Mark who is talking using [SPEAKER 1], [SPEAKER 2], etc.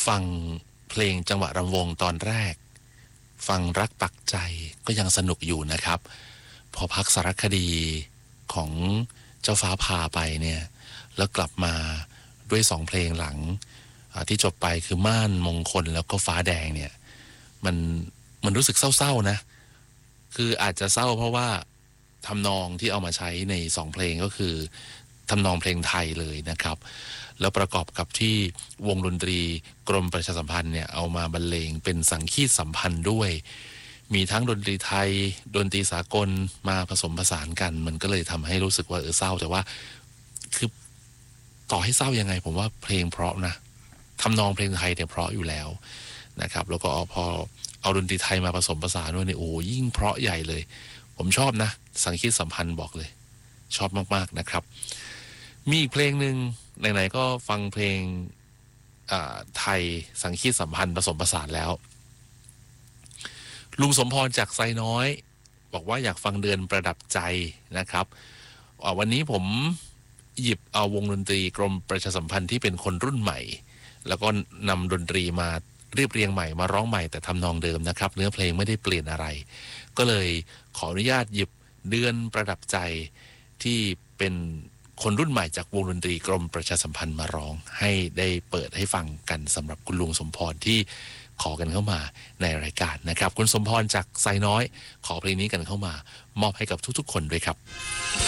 [SPEAKER 1] ฟังเพลงจังหวะรำวงตอนแรกฟังรักปักใจก็ยังสนุกอยู่นะครับพอพักสารคดีของเจ้าฟ้าพาไปเนี่ยแล้วกลับมาด้วย2เพลงหลังที่จบไปคือม่านมงคลแล้วก็ฟ้าแดงเนี่ยมันรู้สึกเศร้าๆนะคืออาจจะเศร้าเพราะว่าทำนองที่เอามาใช้ใน2เพลงก็คือทำนองเพลงไทยเลยนะครับแล้วประกอบกับที่วงดนตรีกรมประชาสัมพันธ์เนี่ยเอามาบรรเลงเป็นสังคีตสัมพันธ์ด้วยมีทั้งดนตรีไทยดนตรีสากลมาผสมผสานกันมันก็เลยทำให้รู้สึกว่าเศร้าแต่ว่าคือต่อให้เศร้ายังไงผมว่าเพลงเพราะนะทำนองเพลงไทยเนี่ยเพราะอยู่แล้วนะครับแล้วก็พอเอาดนตรีไทยมาผสมผสานด้วยเนี่ยโอ้ยิ่งเพราะใหญ่เลยผมชอบนะสังคีตสัมพันธ์บอกเลยชอบมากๆนะครับมีอีกเพลงหนึ่งไหนๆก็ฟังเพลงไทยสังคีตสัมพันธ์ผสมผสานแล้วลุงสมพรจากไซน้อยบอกว่าอยากฟังเดือนประดับใจนะครับวันนี้ผมหยิบเอาวงดนตรีกรมประชาสัมพันธ์ที่เป็นคนรุ่นใหม่แล้วก็นำดนตรีมาเรียบเรียงใหม่มาร้องใหม่แต่ทำนองเดิมนะครับเนื้อเพลงไม่ได้เปลี่ยนอะไรก็เลยขออนุญาตหยิบเดือนประดับใจที่เป็นคนรุ่นใหม่จากวงดนตรีกรมประชาสัมพันธ์มาร้องให้ได้เปิดให้ฟังกันสำหรับคุณลุงสมพรที่ขอกันเข้ามาในรายการนะครับคุณสมพรจากไซน้อยขอเพลงนี้กันเข้ามามอบให้กับทุกๆคนด้วยครับ